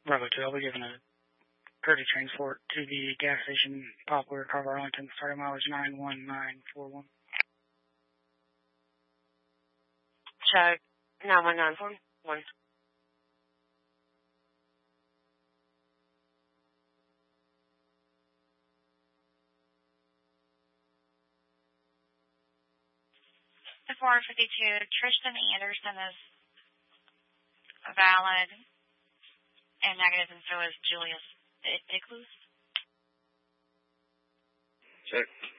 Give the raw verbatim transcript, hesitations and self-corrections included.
Bravo two, I'll be giving a courtesy transport to the gas station, Poplar, Carver, Arlington, starting mileage nine one nine four one. Check nine one nine four one. The four fifty-two, Tristan Anderson is valid and negative, and so is Julius Iglus. Check.